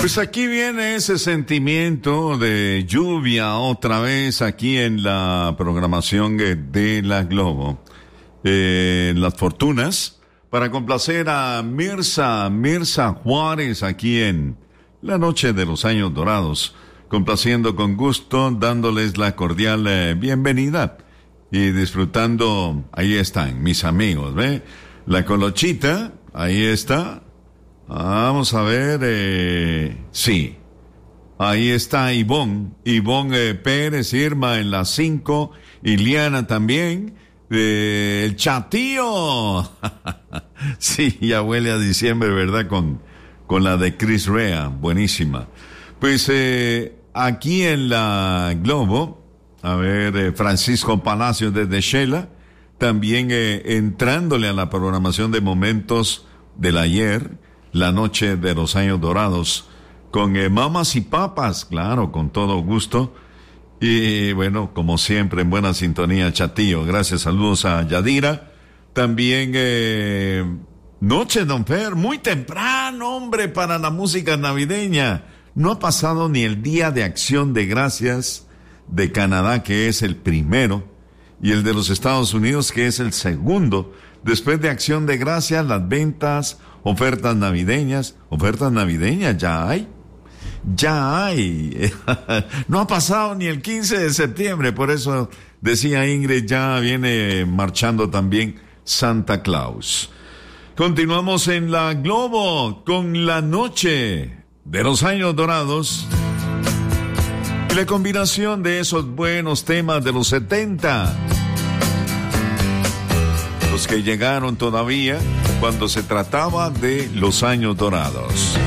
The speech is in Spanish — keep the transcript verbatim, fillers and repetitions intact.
Pues aquí viene ese sentimiento de lluvia otra vez aquí en la programación de la Globo. Eh, las fortunas para complacer a Mirza, Mirza Juárez aquí en la noche de los años dorados. Complaciendo con gusto, dándoles la cordial eh, bienvenida y disfrutando. Ahí están mis amigos, ¿ve? La Colochita, ahí está. Vamos a ver, eh, sí, ahí está Ivonne, Ivonne eh, Pérez, Irma en las cinco, Iliana también, eh, el Chatío, sí, ya huele a diciembre, ¿verdad? Con, con la de Chris Rea, buenísima. Pues eh, aquí en la Globo, a ver, eh, Francisco Palacios desde Shela, también eh, entrándole a la programación de momentos del ayer, la noche de los años dorados, con eh, mamas y papas, claro, con todo gusto. Y bueno, como siempre, en buena sintonía, Chatillo. Gracias, saludos a Yadira. También, eh, noche, don Fer, muy temprano, hombre, para la música navideña. No ha pasado ni el Día de Acción de Gracias de Canadá, que es el primero, y el de los Estados Unidos, que es el segundo. Después de Acción de Gracias, las ventas, ofertas navideñas, ofertas navideñas, ya hay, ya hay. No ha pasado ni el quince de septiembre, por eso decía Ingrid, ya viene marchando también Santa Claus. Continuamos en la Globo con la noche de los años dorados y la combinación de esos buenos temas de los setenta. Los que llegaron todavía cuando se trataba de los años dorados.